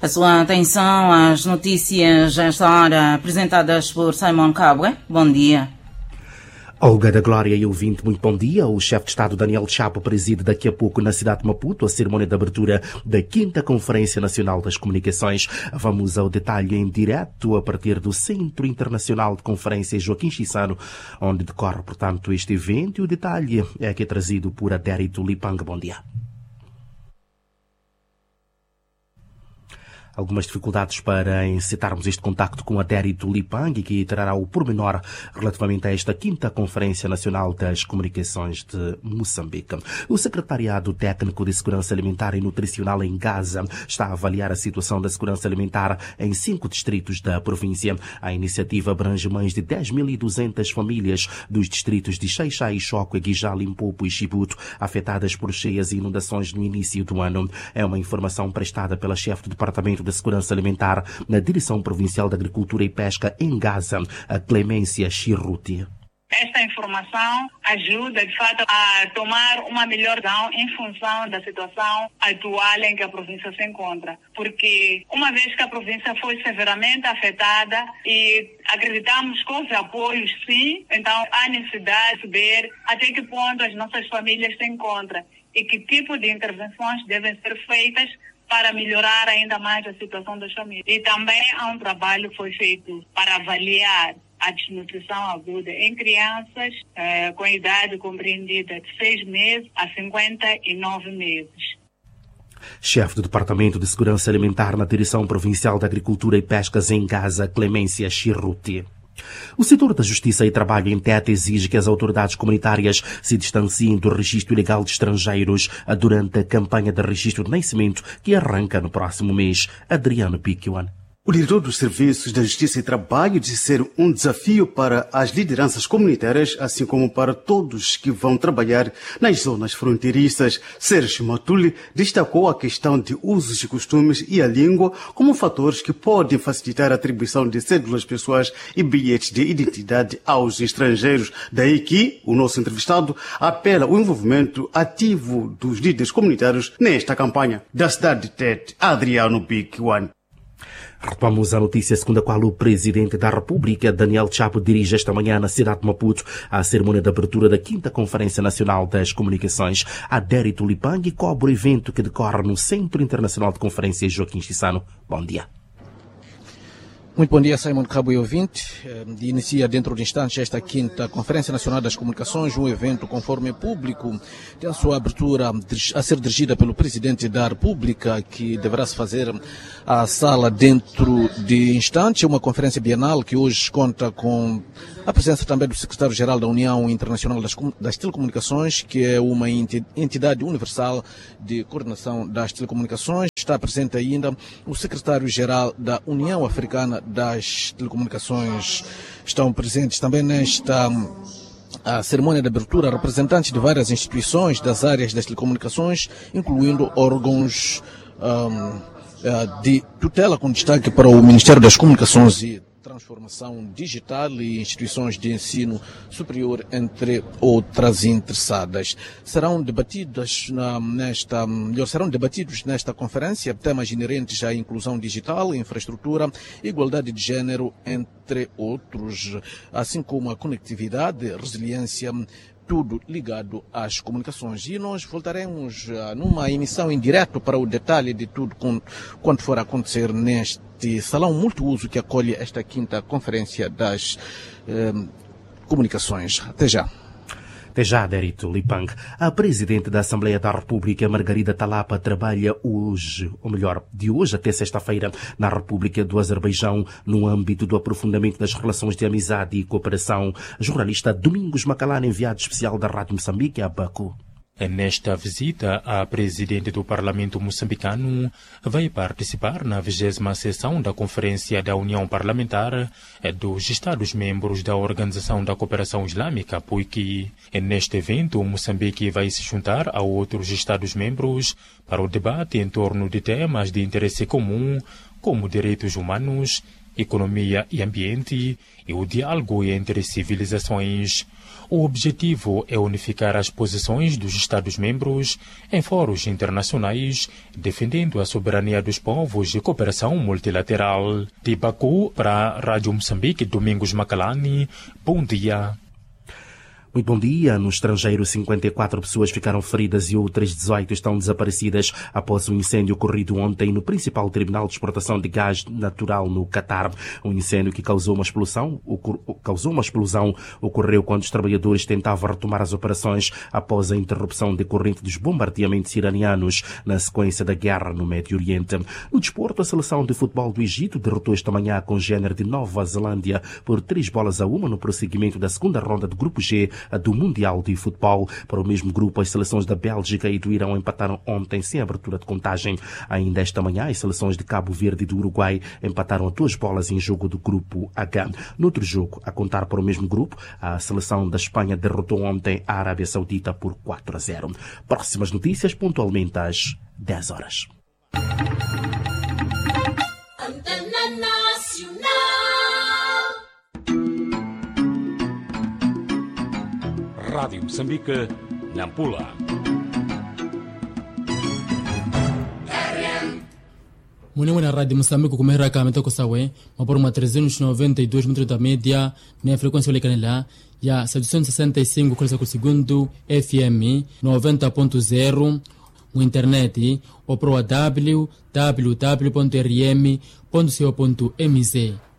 A sua atenção às notícias esta hora apresentadas por Simon Cabwe. Bom dia. Olga da Glória e ouvinte, muito bom dia. O chefe de Estado Daniel Chapo preside daqui a pouco na cidade de Maputo a cerimônia de abertura da 5ª Conferência Nacional das Comunicações. Vamos ao detalhe em direto a partir do Centro Internacional de Conferências Joaquim Chissano, onde decorre, portanto, este evento. E o detalhe é que é trazido por Adérito Lipang. Bom dia. Algumas dificuldades para encetarmos este contacto com Adérito Lipang, que trará o pormenor relativamente a esta 5ª Conferência Nacional das Comunicações de Moçambique. O Secretariado Técnico de Segurança Alimentar e Nutricional em Gaza está a avaliar a situação da segurança alimentar em 5 distritos da província. A iniciativa abrange mais de 10.200 famílias dos distritos de Xai-Xai, Choco, Guijá, Limpopo e Chibuto, afetadas por cheias e inundações no início do ano. É uma informação prestada pela chefe do Departamento da Segurança Alimentar na Direção Provincial de Agricultura e Pesca em Gaza, a Clemência Chirruti. Esta informação ajuda, de fato, a tomar uma melhor decisão em função da situação atual em que a província se encontra. Porque, uma vez que a província foi severamente afetada e acreditamos com os apoios, sim, então há necessidade de ver até que ponto as nossas famílias se encontram e que tipo de intervenções devem ser feitas para melhorar ainda mais a situação das famílias. E também há um trabalho que foi feito para avaliar a desnutrição aguda em crianças com idade compreendida de 6 meses a 59 meses. Chefe do Departamento de Segurança Alimentar na Direção Provincial de Agricultura e Pescas em Gaza, Clemência Chirruti. O setor da Justiça e Trabalho em Tete exige que as autoridades comunitárias se distanciem do registro ilegal de estrangeiros durante a campanha de registro de nascimento que arranca no próximo mês. Adriano Piquiwan. O diretor dos Serviços da Justiça e Trabalho disse ser um desafio para as lideranças comunitárias, assim como para todos que vão trabalhar nas zonas fronteiriças. Sérgio Matuli destacou a questão de usos e costumes e a língua como fatores que podem facilitar a atribuição de cédulas pessoais e bilhetes de identidade aos estrangeiros. Daí que o nosso entrevistado apela ao envolvimento ativo dos líderes comunitários nesta campanha. Da cidade de Tete, Adriano Piquiwan. Retomamos a notícia segundo a qual o Presidente da República, Daniel Chapo, dirige esta manhã na cidade de Maputo a cerimônia de abertura da 5ª Conferência Nacional das Comunicações. Adérito Lipang cobre o evento que decorre no Centro Internacional de Conferências Joaquim Chissano. Bom dia. Muito bom dia, Simon Cabo e ouvinte. Inicia dentro de instantes esta 5ª Conferência Nacional das Comunicações, um evento conforme público. Tem a sua abertura a ser dirigida pelo Presidente da República, que deverá se fazer à sala dentro de instantes. Uma conferência bienal que hoje conta com a presença também do Secretário-Geral da União Internacional das Telecomunicações, que é uma entidade universal de coordenação das telecomunicações. Está presente ainda o Secretário-Geral da União Africana das Telecomunicações. Estão presentes também nesta a cerimônia de abertura representantes de várias instituições das áreas das telecomunicações, incluindo órgãos de tutela com destaque para o Ministério das Comunicações e Transformação Digital e instituições de ensino superior, entre outras interessadas. Serão debatidos nesta conferência temas inerentes à inclusão digital, infraestrutura, igualdade de género, entre outros, assim como a conectividade, resiliência, tudo ligado às comunicações. E nós voltaremos numa emissão em direto para o detalhe de tudo quando for acontecer neste salão multiuso que acolhe esta 5ª Conferência das Comunicações. Até já. Até já, Adérito Lipang. A Presidente da Assembleia da República, Margarida Talapa, trabalha hoje, ou melhor, de hoje até sexta-feira, na República do Azerbaijão, no âmbito do aprofundamento das relações de amizade e cooperação. Jornalista Domingos Macalana, enviado especial da Rádio Moçambique, a Baku. Nesta visita, a Presidente do Parlamento moçambicano vai participar na 20ª sessão da Conferência da União Parlamentar dos Estados-membros da Organização da Cooperação Islâmica, POIC. Neste evento, Moçambique vai se juntar a outros Estados-membros para o debate em torno de temas de interesse comum, como direitos humanos, economia e ambiente, e o diálogo entre civilizações. O objetivo é unificar as posições dos Estados-membros em fóruns internacionais, defendendo a soberania dos povos e cooperação multilateral. De Baku, para a Rádio Moçambique, Domingos Macalani, bom dia. Muito bom dia. No estrangeiro, 54 pessoas ficaram feridas e outras 18 estão desaparecidas após um incêndio ocorrido ontem no principal terminal de exportação de gás natural no Catar. Um incêndio que causou uma explosão ocorreu quando os trabalhadores tentavam retomar as operações após a interrupção decorrente dos bombardeamentos iranianos na sequência da guerra no Médio Oriente. No desporto, a seleção de futebol do Egito derrotou esta manhã a congênere de Nova Zelândia por 3-1 no prosseguimento da segunda ronda do Grupo G do Mundial de Futebol. Para o mesmo grupo, as seleções da Bélgica e do Irão empataram ontem sem abertura de contagem. Ainda esta manhã, as seleções de Cabo Verde e do Uruguai empataram a 2 em jogo do Grupo H. No outro jogo, a contar para o mesmo grupo, a seleção da Espanha derrotou ontem a Arábia Saudita por 4-0. Próximas notícias, pontualmente às 10 horas. Rádio Moçambique, Nampula. Munimwe na Rádio Moçambique kumehera kameta kusawe maporuma 392 metros da média na frequência likanela ya 765 km por segundo FM 90.0 mu internet ou pro www.rm.co.mz.